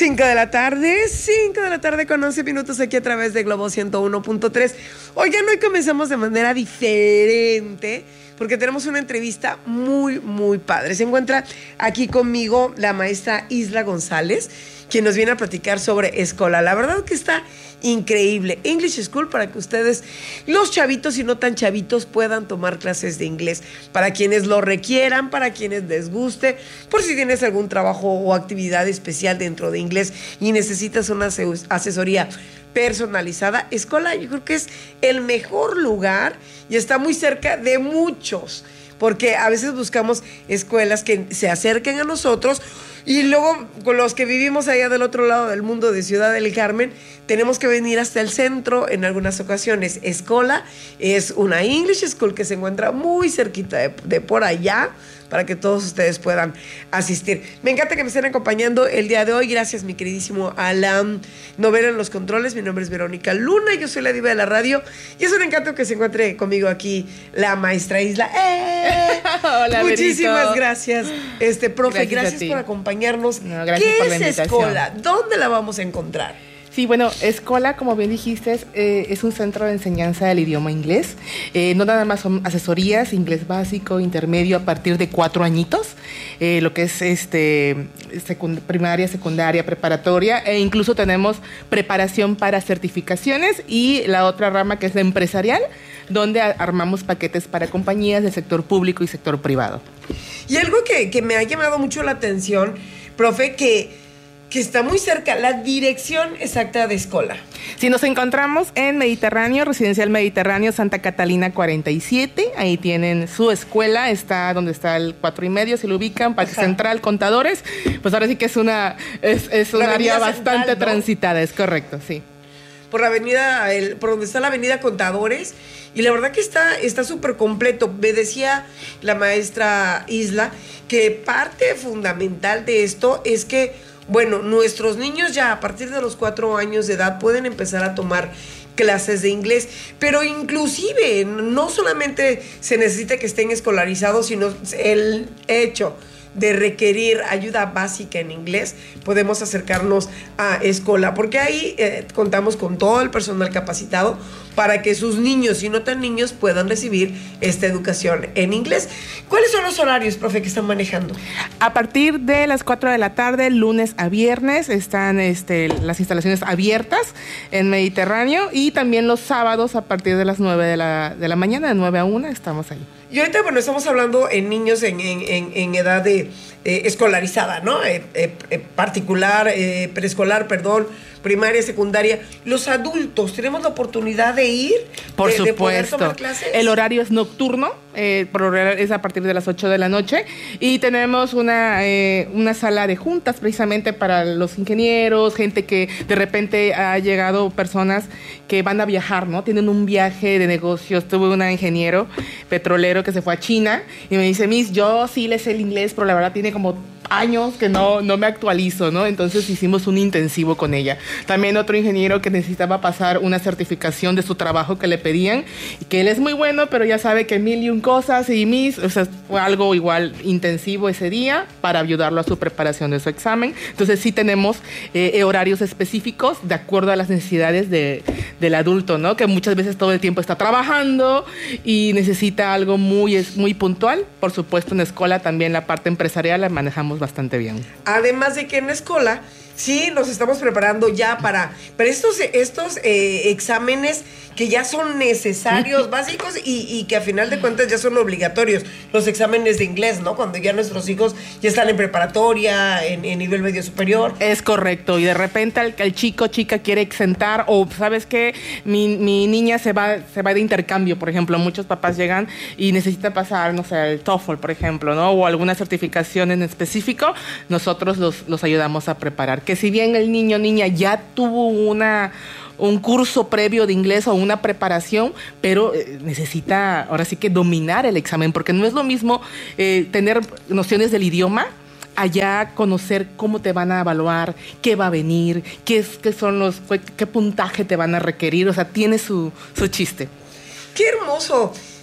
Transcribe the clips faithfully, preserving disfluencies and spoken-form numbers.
cinco de la tarde, cinco de la tarde con once minutos aquí a través de Globo ciento uno punto tres. Oigan, hoy comenzamos de manera diferente porque tenemos una entrevista muy, muy padre. Se encuentra aquí conmigo la maestra Isla González, quien nos viene a platicar sobre escuela. La verdad que está increíble. English School para que ustedes, los chavitos y no tan chavitos, puedan tomar clases de inglés. Para quienes lo requieran, para quienes les guste, por si tienes algún trabajo o actividad especial dentro de inglés y necesitas una asesoría personalizada, Escola yo creo que es el mejor lugar y está muy cerca de muchos, porque a veces buscamos escuelas que se acerquen a nosotros y luego con los que vivimos allá del otro lado del mundo de Ciudad del Carmen tenemos que venir hasta el centro en algunas ocasiones. Escola es una English School que se encuentra muy cerquita de, de por allá para que todos ustedes puedan asistir. Me encanta que me estén acompañando el día de hoy. Gracias, mi queridísimo Alan Novela en los controles. Mi nombre es Verónica Luna, yo soy la diva de la radio y es un encanto que se encuentre conmigo aquí la maestra Isla. ¡Eh! Hola, muchísimas Verito. Gracias, este profe, Gracias, gracias por acompañarnos. No, gracias ¿Qué por la es invitación. Escola? ¿Dónde la vamos a encontrar? Sí, bueno, Escola, como bien dijiste, es, eh, es un centro de enseñanza del idioma inglés. Eh, no nada más son asesorías, inglés básico, intermedio, a partir de cuatro añitos, eh, lo que es este secund- primaria, secundaria, preparatoria, e incluso tenemos preparación para certificaciones y la otra rama que es la empresarial, donde a- armamos paquetes para compañías del sector público y sector privado. Y algo que, que me ha llamado mucho la atención, profe, que... que está muy cerca, la dirección exacta de Escola. Si nos encontramos en Mediterráneo, Residencial Mediterráneo, Santa Catalina cuarenta y siete, ahí tienen su escuela, está donde está el cuatro y medio, si lo ubican, Parque Ajá. Central, Contadores, pues ahora sí que es una es, es un La área avenida bastante central, ¿no? transitada, es correcto, sí. Por la avenida, el, por donde está la avenida Contadores, y la verdad que está está súper completo. Me decía la maestra Isla que parte fundamental de esto es que, bueno, nuestros niños ya a partir de los cuatro años de edad pueden empezar a tomar clases de inglés, pero inclusive no solamente se necesita que estén escolarizados, sino el hecho de requerir ayuda básica en inglés, podemos acercarnos a Escola, porque ahí eh, contamos con todo el personal capacitado para que sus niños y no tan niños puedan recibir esta educación en inglés. ¿Cuáles son los horarios, profe, que están manejando? A partir de las cuatro de la tarde, lunes a viernes, están este, las instalaciones abiertas en Mediterráneo y también los sábados a partir de las nueve de la, de la mañana, de nueve a una, estamos ahí. Y ahorita, bueno, estamos hablando en niños en, en, en, en edad de eh, escolarizada, ¿no? Eh, eh, eh, particular, eh, preescolar, perdón, primaria, secundaria. Los adultos, ¿tenemos la oportunidad de ir? Por de, de poder supuesto. tomar clases? El horario es nocturno, eh, por horario es a partir de las ocho de la noche y tenemos una, eh, una sala de juntas precisamente para los ingenieros, gente que de repente ha llegado, personas que van a viajar, ¿no? Tienen un viaje de negocios. Tuve un ingeniero petrolero que se fue a China y me dice, Miss, yo sí le sé el inglés, pero la verdad tiene como años que no, no me actualizo, ¿no? Entonces hicimos un intensivo con ella. También otro ingeniero que necesitaba pasar una certificación de su trabajo que le pedían, y que él es muy bueno, pero ya sabe que mil y un cosas y mis, o sea, fue algo igual intensivo ese día para ayudarlo a su preparación de su examen. Entonces sí tenemos eh, horarios específicos de acuerdo a las necesidades de, del adulto, ¿no? Que muchas veces todo el tiempo está trabajando y necesita algo muy, es muy puntual. Por supuesto, en Escola también la parte empresarial la manejamos bastante bien. Además de que en Escola sí nos estamos preparando ya para, para estos, estos eh, exámenes que ya son necesarios, básicos y, y que a final de cuentas ya son obligatorios. Los exámenes de inglés, ¿no? Cuando ya nuestros hijos ya están en preparatoria, en, en nivel medio superior. Es correcto. Y de repente el, el chico, chica quiere exentar o, ¿sabes qué? Mi, mi niña se va, se va de intercambio, por ejemplo. Muchos papás llegan y necesitan pasar, no sé, el TOEFL, por ejemplo, ¿no? O alguna certificación en específico. Nosotros los, los ayudamos a preparar. Que si bien el niño o niña ya tuvo una... un curso previo de inglés o una preparación, pero eh, necesita ahora sí que dominar el examen, porque no es lo mismo eh, tener nociones del idioma, allá conocer cómo te van a evaluar, qué va a venir, qué, es, qué son los, qué puntaje te van a requerir, o sea, tiene su, su chiste. ¡Qué hermoso!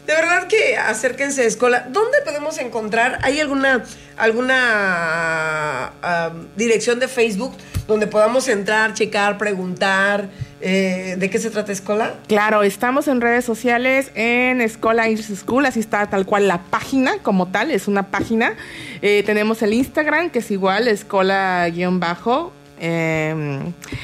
de verdad que acérquense a Escola. ¿Dónde podemos encontrar? ¿Hay alguna, alguna uh, dirección de Facebook donde podamos entrar, checar, preguntar eh, de qué se trata Escola? Claro, estamos en redes sociales en Escola English School, así está tal cual la página como tal, es una página. Eh, tenemos el Instagram, que es igual, Escola-bajo. Eh,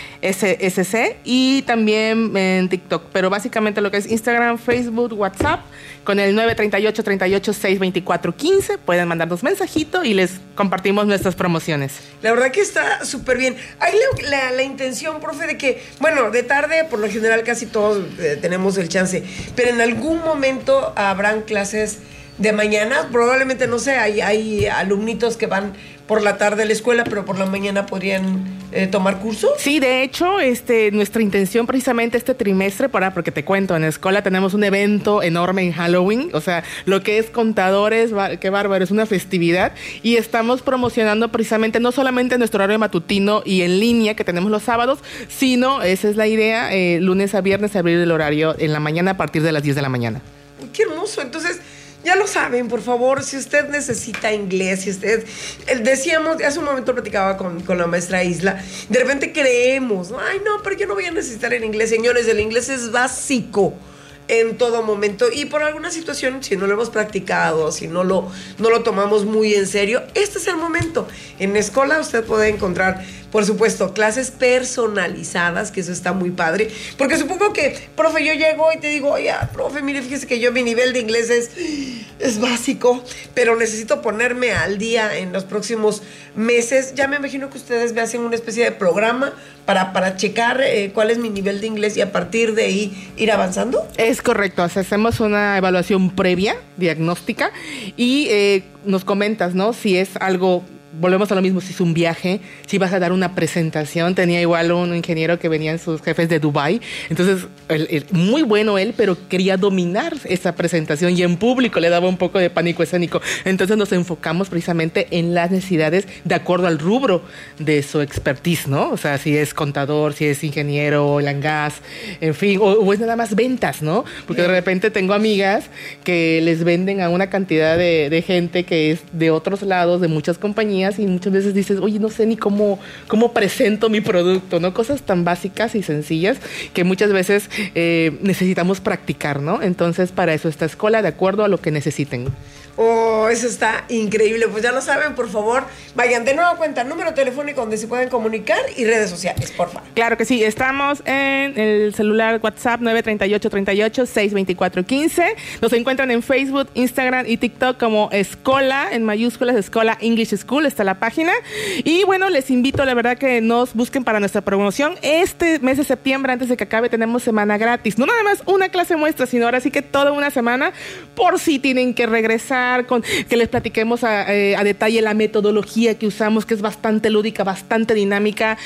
S C, y también en TikTok, pero básicamente lo que es Instagram, Facebook, WhatsApp, con el nueve tres ocho, tres ocho, seis dos cuatro, uno cinco, pueden mandarnos mensajito y les compartimos nuestras promociones. La verdad que está súper bien. Hay la, la, la intención, profe, de que, bueno, de tarde por lo general casi todos eh, tenemos el chance, pero en algún momento habrán clases de mañana, probablemente, no sé, hay, hay alumnitos que van por la tarde a la escuela, pero por la mañana podrían eh, tomar cursos. Sí, de hecho, este, nuestra intención precisamente este trimestre, para, porque te cuento, en la escuela tenemos un evento enorme en Halloween, o sea, lo que es contadores, qué bárbaro, es una festividad, y estamos promocionando precisamente no solamente nuestro horario matutino y en línea que tenemos los sábados, sino, esa es la idea, eh, lunes a viernes abrir el horario en la mañana a partir de las diez de la mañana. Uy, qué hermoso. Entonces, ya lo saben, por favor, si usted necesita inglés, si usted, decíamos, hace un momento platicaba con, con la maestra Isla, de repente creemos, ay no, pero yo no voy a necesitar el inglés. Señores, el inglés es básico en todo momento, y por alguna situación, si no lo hemos practicado, si no lo, no lo tomamos muy en serio, este es el momento. En Escola usted puede encontrar, por supuesto, clases personalizadas, que eso está muy padre, porque supongo que, profe, yo llego y te digo, oye, profe, mire, fíjese que yo mi nivel de inglés es, es básico, pero necesito ponerme al día en los próximos meses. Ya me imagino que ustedes me hacen una especie de programa para, para checar eh, cuál es mi nivel de inglés y a partir de ahí ir avanzando. Es correcto, hacemos una evaluación previa, diagnóstica, y eh, nos comentas, ¿no? Si es algo, volvemos a lo mismo, si es un viaje, si vas a dar una presentación. Tenía igual un ingeniero que venían sus jefes de Dubái, entonces el, el, muy bueno él, pero quería dominar esa presentación y en público le daba un poco de pánico escénico. Entonces nos enfocamos precisamente en las necesidades de acuerdo al rubro de su expertise, ¿no? O sea, si es contador, si es ingeniero, oil and gas, en fin, o, o es nada más ventas, ¿no? Porque de repente tengo amigas que les venden a una cantidad de, de gente que es de otros lados, de muchas compañías, y muchas veces dices, oye, no sé ni cómo, cómo presento mi producto, ¿no? Cosas tan básicas y sencillas que muchas veces eh, necesitamos practicar, ¿no? Entonces, para eso está Escola, de acuerdo a lo que necesiten. Oh, eso está increíble. Pues ya lo saben, por favor, vayan de nueva cuenta, número telefónico donde se pueden comunicar y redes sociales, por favor. Claro que sí, estamos en el celular WhatsApp nueve tres ocho, tres ocho, seis dos cuatro, uno cinco. Nos encuentran en Facebook, Instagram y TikTok como Escola, en mayúsculas, Escola English School, está la página. Y bueno, les invito, la verdad, que nos busquen para nuestra promoción. Este mes de septiembre, antes de que acabe, tenemos semana gratis. No nada más una clase muestra, sino ahora sí que toda una semana, por si tienen que regresar, con que les platiquemos a, eh, a detalle la metodología que usamos, que es bastante lúdica, bastante dinámica.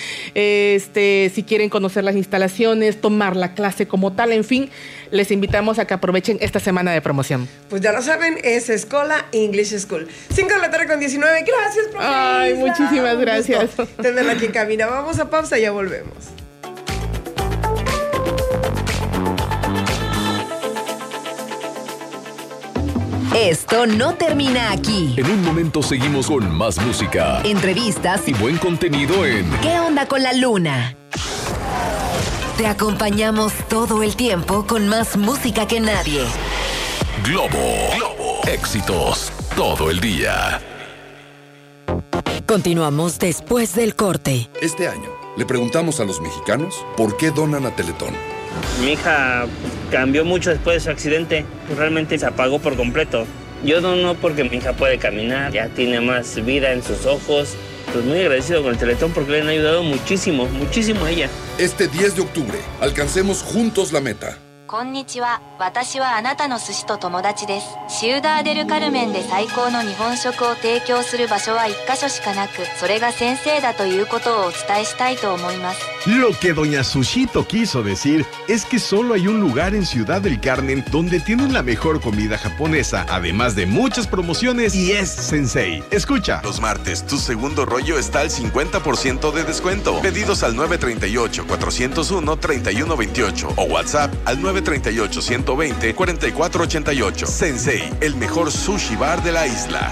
Este, si quieren conocer las instalaciones, tomar la clase como tal, en fin, les invitamos a que aprovechen esta semana de promoción. Pues ya lo saben, es Escola English School. cinco de la tarde con diecinueve. Gracias, profe. Ay, Isla. Muchísimas gracias. Tenerla aquí en cabina. Vamos a pausa y ya volvemos. Esto no termina aquí. En un momento seguimos con más música, entrevistas y buen contenido en ¿Qué onda con la luna? Te acompañamos todo el tiempo con más música que nadie. Globo. Globo. Éxitos todo el día. Continuamos después del corte. Este año le preguntamos a los mexicanos por qué donan a Teletón. Mi hija cambió mucho después de su accidente, realmente se apagó por completo. Yo dono porque mi hija puede caminar, ya tiene más vida en sus ojos. Pues muy agradecido con el Teletón porque le han ayudado muchísimo, muchísimo a ella. Este diez de octubre, alcancemos juntos la meta. こんにちは。私はあなたの寿司と友達です。シウダーデルカルメンで最高の日本食を提供する場所は一カ所しかなく、それが先生だということをお伝えしたいと思います。 Lo que doña Sushito quiso decir es que solo hay un lugar en Ciudad del Carmen donde tienen la mejor comida japonesa, además de muchas promociones, y es Sensei. Escucha. Los martes, tu segundo rollo está al cincuenta por ciento de descuento. Pedidos al nueve tres ocho, cuatro cero uno, tres uno dos ocho o WhatsApp al nueve nueve tres ocho, uno dos cero, cuatro cuatro ocho ocho. Sensei, el mejor sushi bar de la isla.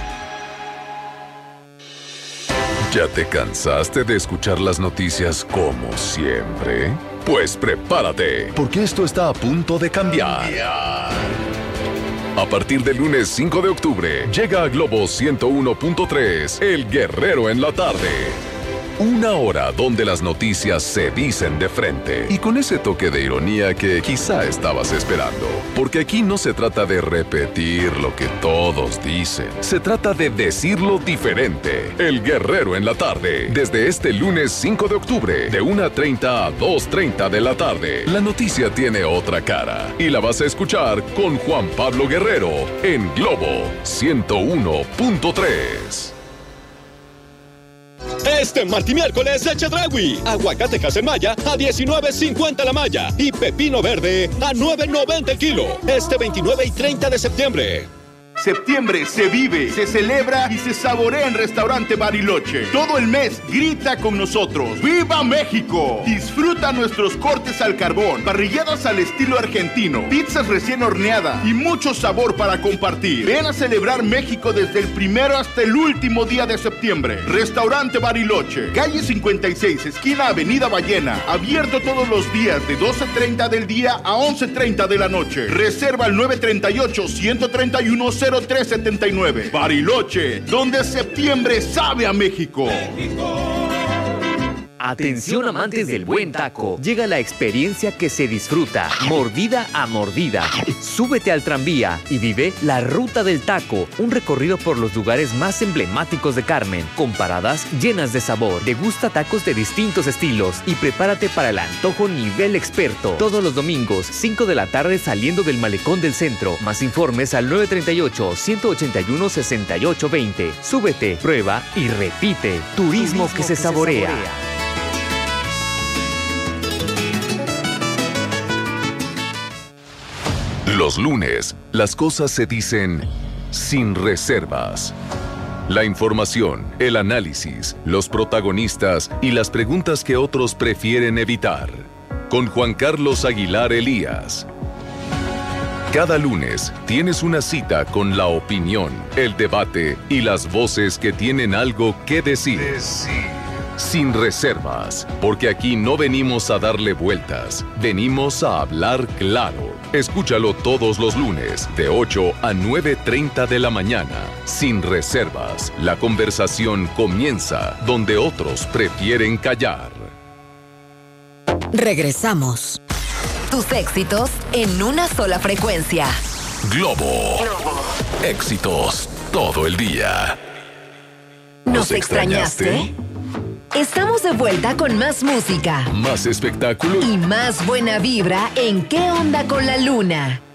¿Ya te cansaste de escuchar las noticias como siempre? Pues prepárate, porque esto está a punto de cambiar. A partir del lunes cinco de octubre, llega a Globo ciento uno punto tres, El Guerrero en la tarde. Una hora donde las noticias se dicen de frente y con ese toque de ironía que quizá estabas esperando. Porque aquí no se trata de repetir lo que todos dicen, se trata de decirlo diferente. El Guerrero en la tarde, desde este lunes cinco de octubre, de una treinta a dos treinta de la tarde. La noticia tiene otra cara y la vas a escuchar con Juan Pablo Guerrero en Globo ciento uno punto tres. Este martes y miércoles de Chedraui. Aguacate Casemaya a diecinueve cincuenta la malla y pepino verde a nueve noventa el kilo. Este veintinueve y treinta de septiembre. Septiembre se vive, se celebra y se saborea en Restaurante Bariloche. Todo el mes grita con nosotros. ¡Viva México! Disfruta nuestros cortes al carbón, parrilladas al estilo argentino, pizzas recién horneadas y mucho sabor para compartir. Ven a celebrar México desde el primero hasta el último día de septiembre. Restaurante Bariloche, calle cincuenta y seis, esquina Avenida Ballena. Abierto todos los días de doce treinta del día a once treinta de la noche. Reserva al nueve tres ocho, uno tres uno, cero tres siete nueve. Bariloche, donde septiembre sabe a México. Atención amantes del buen taco, llega la experiencia que se disfruta, mordida a mordida. Súbete al tranvía y vive la Ruta del Taco, un recorrido por los lugares más emblemáticos de Carmen, con paradas llenas de sabor. Degusta tacos de distintos estilos y prepárate para el antojo nivel experto. Todos los domingos, cinco de la tarde saliendo del Malecón del Centro. Más informes al nueve tres ocho, uno ocho uno, seis ocho dos cero. Súbete, prueba y repite. Turismo, Turismo que, se, que saborea. se saborea. Los lunes, las cosas se dicen sin reservas. La información, el análisis, los protagonistas y las preguntas que otros prefieren evitar. Con Juan Carlos Aguilar Elías. Cada lunes tienes una cita con la opinión, el debate y las voces que tienen algo que decir. Sin reservas, porque aquí no venimos a darle vueltas, venimos a hablar claro. Escúchalo todos los lunes, de ocho a nueve treinta de la mañana. Sin reservas, la conversación comienza donde otros prefieren callar. Regresamos. Tus éxitos en una sola frecuencia. Globo. Globo. Éxitos todo el día. ¿Nos extrañaste? Estamos de vuelta con más música, más espectáculo y más buena vibra en ¿Qué onda con la luna?